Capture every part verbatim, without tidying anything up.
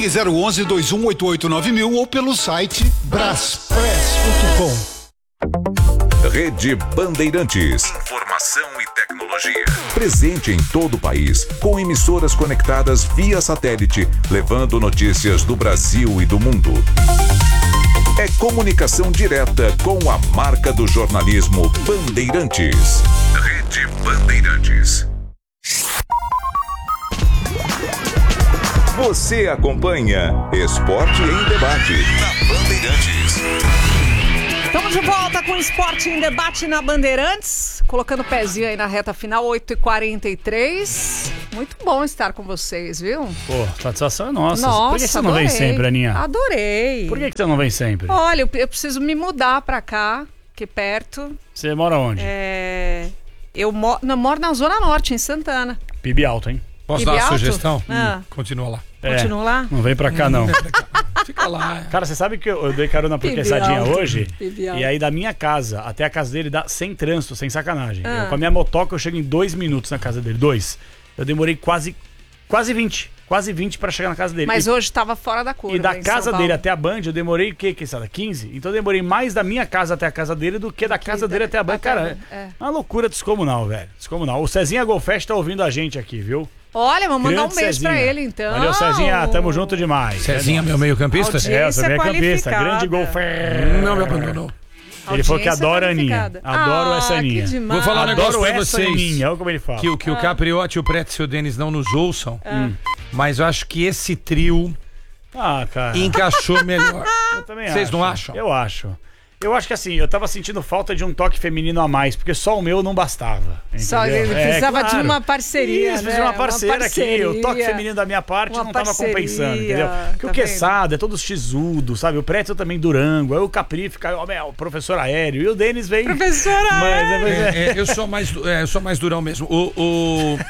três zero um um, dois um oito oito nove mil ou pelo site braspress ponto com. Rede Bandeirantes. Informação e tecnologia. Presente em todo o país, com emissoras conectadas via satélite, levando notícias do Brasil e do mundo. É comunicação direta com a marca do jornalismo Bandeirantes. Rede Bandeirantes. Você acompanha Esporte em Debate na Bandeirantes. Estamos de volta com Esporte em Debate na Bandeirantes, colocando o pezinho aí na reta final, oito e quarenta e três. Muito bom estar com vocês, viu? Pô, satisfação é nossa. Nossa, Por que você adorei. não vem sempre, Aninha? Adorei. Por que, que você não vem sempre? Olha, eu, eu preciso me mudar pra cá, aqui perto. Você mora onde? É... Eu mo... não, moro na Zona Norte, em Santana. P I B alto, hein? Posso P I B dar uma alto? sugestão? Ah. Hum, continua lá. É, Continua lá? Não vem pra cá, não. Fica lá. Cara, você sabe que eu, eu dei carona pro P I B Quesadinha alto, hoje? P I B alto. E aí da minha casa até a casa dele dá sem trânsito, sem sacanagem. Ah. Eu, com a minha motoca eu chego em dois minutos na casa dele. Dois. Eu demorei quase, quase vinte. Quase vinte pra chegar na casa dele. Mas e, hoje tava fora da curva. e da em casa São dele Paulo. até a Band eu demorei o quê? Que sabe, quinze? Então eu demorei mais da minha casa até a casa dele do que da casa dele até a Band. até Cara, a- é. é uma loucura descomunal, velho. Descomunal. O Cezinha Golfest tá ouvindo a gente aqui, viu? Olha, vamos mandar Grande um beijo Cezinha. pra ele, então. Valeu, Cezinha. Tamo junto demais. Cezinha, meu meio-campista? Audiência É, eu sou meio campista. qualificada. Grande Golfest. Não me abandonou. Ele falou que Audiência adora a Aninha. qualificada. Adoro Ah, essa que Aninha. demais. Vou falar um Adoro negócio pra essa vocês. Aninha. Olha como ele fala. Que, o- que o Capriotti, o Pretz e o Denis não nos ouçam, Ah. mas eu acho que esse trio Ah, cara. encaixou melhor. Eu também Vocês acho. não acham? Eu acho. Eu acho que assim, eu tava sentindo falta de um toque feminino a mais, porque só o meu não bastava. Só entendeu? ele É, precisava claro. de uma parceria, Isso, né? de uma parceira, Uma aqui. O toque parceria. feminino da minha parte Uma não tava parceria, compensando, entendeu? Porque tá o Quesada é todo xisudo, sabe? O Pretzel também Durango. Aí o Capri fica, ó, meu, professor aéreo. E o Denis vem. Professora Mas, é, mas é. É, é, eu, sou mais, du- é, eu sou mais durão mesmo. O, o,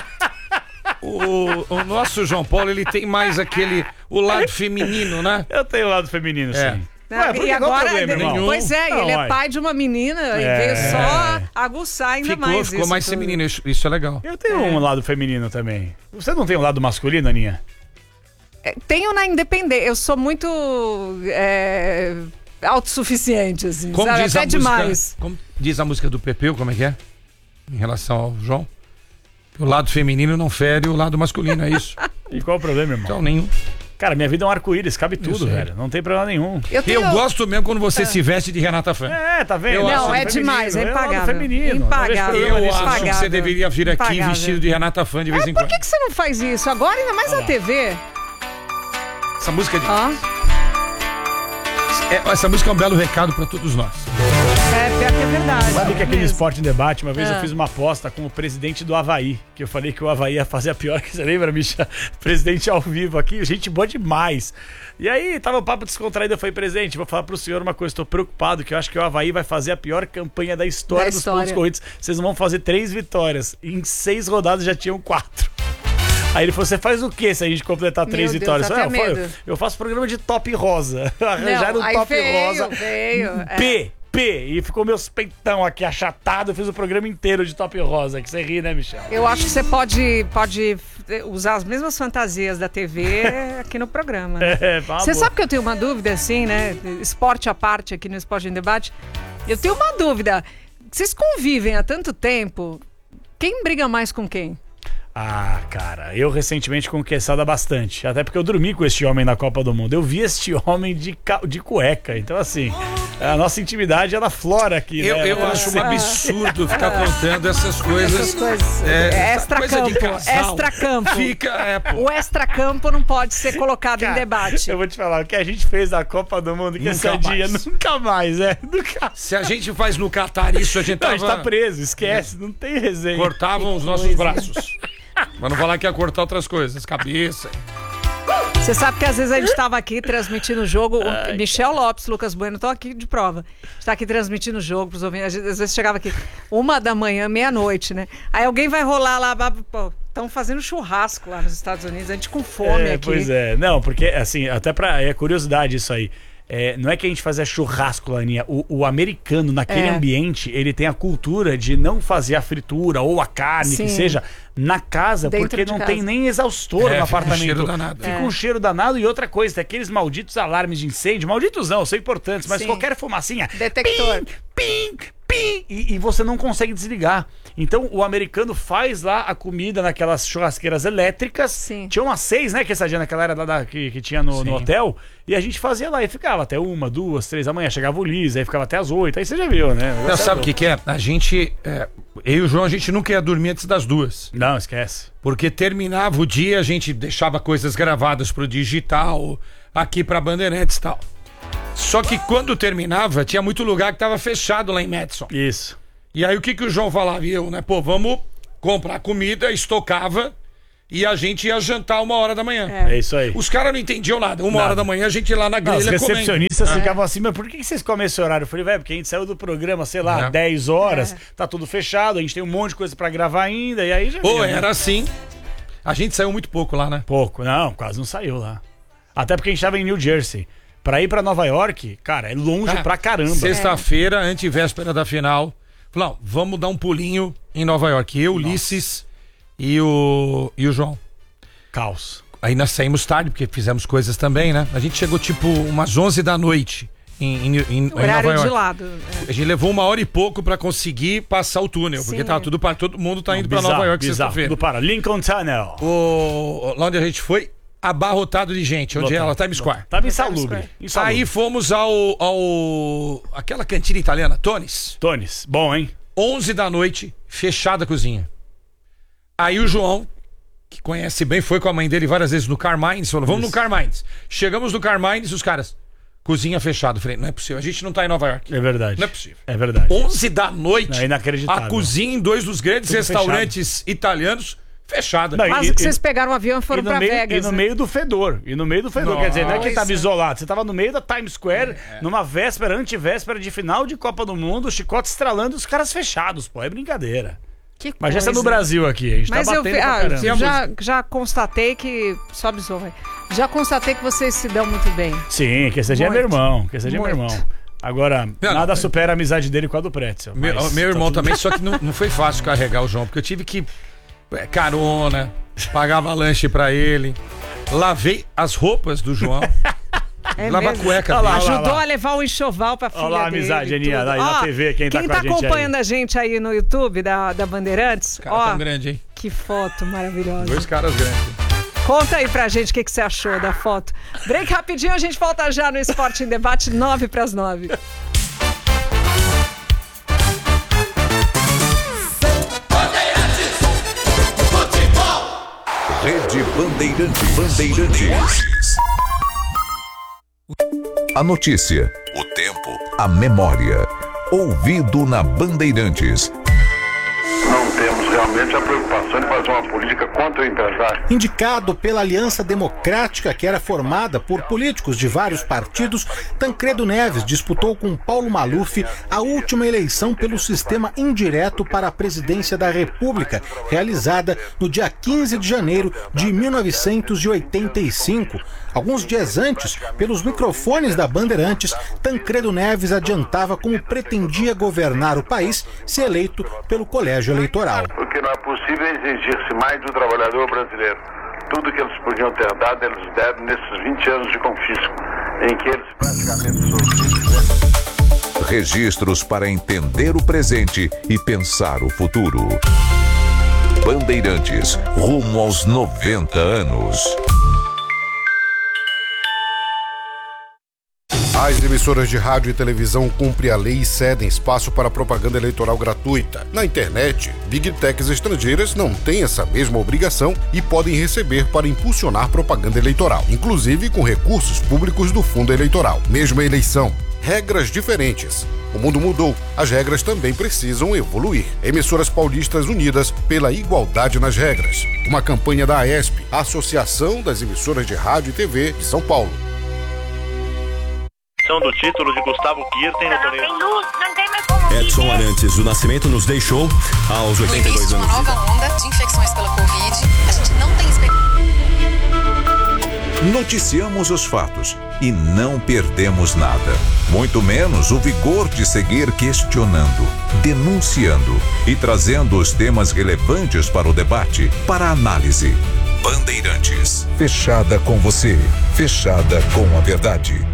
o, o nosso João Paulo, ele tem mais aquele, o lado feminino, né? Eu tenho o lado feminino, É. sim. Não, Ué, por e que? Qual o agora, problema, ele- irmão? pois é, Não, ele é uai. pai de uma menina e É. veio só aguçar ainda Ficou, mais ficou isso mais tudo. feminino, isso, isso é legal. Eu tenho um lado feminino também. Você não tem um lado masculino, Aninha? É, tenho na independência, eu sou muito é, autossuficiente, assim, Como sabe? diz, Até a música, demais. como diz a música do Pepeu, como é que é? Em relação ao João? O lado feminino não fere o lado masculino, é isso? E qual o problema, irmão? Então, nenhum. Cara, minha vida é um arco-íris, cabe tudo, sei. velho. Não tem problema nenhum. Eu, tenho... Eu gosto mesmo quando você se veste de Renata Fã. É, tá vendo? Eu Não, acho é feminino, demais, é eu lado impagável. feminino. Impagável. Não vejo Eu problema nisso, acho não. que você Impagável. deveria vir aqui Impagável. vestido de Renata Fã de vez É, em por quando. que, que você não faz isso agora, ainda mais na T V? Essa música, é de- Ó, é, essa música é um belo recado pra todos nós. é pior que é verdade. Sabe que aqui no mesmo. Esporte em Debate, uma vez Ah. eu fiz uma aposta com o presidente do Avaí, que eu falei que o Avaí ia fazer a pior, que você lembra, Micha? Presidente ao vivo aqui, gente boa demais. E aí, tava o papo descontraído, eu falei, presidente, vou falar pro senhor uma coisa, tô preocupado, que eu acho que o Avaí vai fazer a pior campanha da história Da dos história. pontos corridos. Vocês vão fazer três vitórias, em seis rodadas já tinham quatro. Aí ele falou, você faz o que se a gente completar três Meu Deus, vitórias? dá Eu, até falei, eu, medo. eu faço programa de top rosa. Não, Arranjaram um aí top veio, rosa. veio. é. P, P, e ficou meus peitão aqui achatado. Eu fiz o programa inteiro de top rosa. Que você ri, né, Michel? Eu acho que você pode, pode usar as mesmas fantasias da T V aqui no programa. Né? É, tá Você bom. sabe que eu tenho uma dúvida, assim, né? Esporte à parte aqui no Esporte em Debate. Eu tenho uma dúvida. Vocês convivem há tanto tempo, quem briga mais com quem? Ah, cara, eu recentemente com o Quesada bastante. Até porque eu dormi com este homem na Copa do Mundo. Eu vi este homem de, ca... de cueca. Então, assim, a nossa intimidade, ela flora aqui, Eu, né? eu Ela acho um sempre- absurdo ficar contando essas coisas. Essas coisas. É, essa Extra-campo. coisa de casal. Extra-campo. Fica, é, pô. O extra-campo não pode ser colocado em Cara, debate. Eu vou te falar, o que a gente fez na Copa do Mundo, que Nunca essa dia mais. nunca mais, é. Nunca Se a gente faz no Catar isso, a gente Não, a tava... gente tá preso, esquece, não tem resenha. cortavam os nossos braços. Mas não falar que ia cortar outras coisas, cabeça. Você sabe que às vezes a gente estava aqui transmitindo o jogo, o Michel Lopes, Lucas Bueno, estão aqui de prova. Está aqui transmitindo o jogo para os ouvintes. Às vezes- às vezes chegava aqui uma da manhã, meia-noite, né? Aí alguém vai rolar lá, estão fazendo churrasco lá nos Estados Unidos, a gente com fome É, aqui. pois é, não, porque assim, até pra. É curiosidade isso aí. É, não é que a gente fazia churrasco, Laninha. O, o americano, naquele É. ambiente, ele tem a cultura de não fazer a fritura ou a carne, Sim. que seja, na casa, Dentro porque de não casa. tem nem exaustor É, no fica um apartamento. cheiro danado. Fica É. um cheiro danado. E outra coisa, tem aqueles malditos alarmes de incêndio. Malditos não, são importantes, mas Sim. qualquer fumacinha. Detector. Pim, pim, e, e você não consegue desligar. Então o americano faz lá a comida naquelas churrasqueiras elétricas. Sim. Tinha umas seis, né? Que essa dia naquela era da, da- que, que tinha no, no Sim. hotel. E a gente fazia lá e ficava até uma, duas, três da manhã. Chegava o Liz, aí ficava até as oito. Aí você já viu, né? Não, sabe o que, que é? A gente, é, eu e o João, a gente nunca ia dormir antes das duas. Não, esquece. Porque terminava o dia, a gente deixava coisas gravadas pro digital, aqui pra Bandeirantes e tal. Só que quando terminava, tinha muito lugar que tava fechado lá em Madison. Isso. E aí o que que o João falava? E eu, né? Pô, vamos comprar comida, estocava e a gente ia jantar uma hora da manhã. É, isso aí. Os caras não entendiam nada. Uma Nada. hora da manhã a gente ia lá na Não, os grelha comendo. recepcionistas ficavam assim, mas por que que vocês comem esse horário? Eu falei, velho, porque a gente saiu do programa, sei lá, É. dez horas, É. tá tudo fechado, a gente tem um monte de coisa pra gravar ainda, e aí já Pô, viu, né? era assim. A gente saiu muito pouco lá, né? Pouco, não, quase não saiu lá. Até porque a gente tava em New Jersey. Pra ir pra Nova York, cara, é longe Ah, pra caramba. Sexta-feira, antevéspera da final. Falei, não, vamos dar um pulinho em Nova York. Eu, Ulisses e o, e o João. Caos. Aí nós saímos tarde, porque fizemos coisas também, né? A gente chegou tipo umas onze da noite em, em, em, em Horário Nova de York. lado. é. A gente levou uma hora e pouco pra conseguir passar o túnel, porque Sim. tava tudo para todo mundo tá indo pra Bizarro, Nova York bizarro. sexta-feira. Tudo para Lincoln Tunnel. O, lá onde a gente foi, abarrotado de gente, onde é Lotado. ela? Times Square. Tava Times insalubre. Square. insalubre. Aí fomos ao, ao aquela cantina italiana, Tony's. Tones, bom, hein? onze da noite, fechada a cozinha. Aí o João, que conhece bem, foi com a mãe dele várias vezes no Carmines, falou, vamos Isso. no Carmines. Chegamos no Carmines, os caras, cozinha fechada. Falei, não é possível, a gente não tá em Nova York. É verdade. Não é possível. É verdade. onze da noite, É inacreditável. a cozinha em dois dos grandes Tudo restaurantes italianos, fechada. Não, Quase E- que e- vocês pegaram um avião e E foram no, pra meio, Vegas. e no né? meio do fedor. E no meio do fedor. Quer dizer, não é que Nossa. tava isolado. Você tava no meio da Times Square, numa véspera, antivéspera de final de Copa do Mundo, chicote estralando e os caras fechados, pô. É brincadeira. Que Mas essa é no coisa. Brasil aqui. A gente Mas tá eu batendo vi- pra ah, caramba. já, já constatei que. Sobe som, vai. Já constatei que vocês se dão muito bem. Sim, que esse é meu Muito. irmão. Que esse é meu Muito. irmão. Agora, Não, nada não. supera a amizade dele com a do Pretzel. Meu, mas meu tá irmão tudo- também, só que não, não foi fácil carregar o João, porque eu tive que. é, Carona, pagava lanche pra ele, lavei as roupas do João, É lava a mesmo? cueca Olha lá, dele. olha lá. Ajudou a levar o enchoval pra filha Olha lá a dele. amizade, Aninha, tudo. aí na Ó, T V, quem tá com a gente aí. acompanhando a gente aí no YouTube da, da Bandeirantes, Cara ó, tão grande, hein? que foto maravilhosa. Dois caras grandes. Conta aí pra gente o que, que você achou da foto. Break rapidinho, a gente volta já no Esporte em Debate, nove pras nove. Rede Bandeirantes. Bandeirantes. A notícia, o tempo, a memória. Ouvido na Bandeirantes. Não temos realmente a preocupação de fazer uma política contra o empresário. Indicado pela Aliança Democrática, que era formada por políticos de vários partidos, Tancredo Neves disputou com Paulo Maluf a última eleição pelo sistema indireto para a presidência da República, realizada no dia quinze de janeiro de mil novecentos e oitenta e cinco. Alguns dias antes, pelos microfones da Bandeirantes, Tancredo Neves adiantava como pretendia governar o país se eleito pelo colégio eleitoral. Porque não é possível exigir-se mais do trabalhador brasileiro. Tudo que eles podiam ter dado, eles deram nesses vinte anos de confisco, em que eles praticamente sozinhos. Registros para entender o presente e pensar o futuro. Bandeirantes, rumo aos noventa anos. As emissoras de rádio e televisão cumprem a lei e cedem espaço para propaganda eleitoral gratuita. Na internet, Big Techs estrangeiras não têm essa mesma obrigação e podem receber para impulsionar propaganda eleitoral, inclusive com recursos públicos do fundo eleitoral. Mesma eleição, regras diferentes. O mundo mudou, as regras também precisam evoluir. Emissoras paulistas unidas pela igualdade nas regras. Uma campanha da AESP, Associação das Emissoras de Rádio e T V de São Paulo. Do título de Gustavo Kirten no torneio. Edson Arantes do Nascimento nos deixou aos oitenta e dois Existe anos. uma nova onda de infecções pela Covid. A gente não tem expectativa. Noticiamos os fatos e não perdemos nada. Muito menos o vigor de seguir questionando, denunciando e trazendo os temas relevantes para o debate, para a análise. Bandeirantes. Fechada com você. Fechada com a verdade.